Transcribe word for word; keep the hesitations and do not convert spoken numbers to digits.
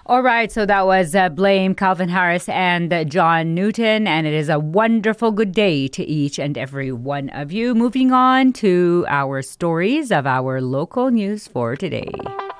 All right, so that was uh, Blame, Calvin Harris, and uh, John Newton, and it is a wonderful good day to each and every one of you. Moving on to our stories of our local news for today.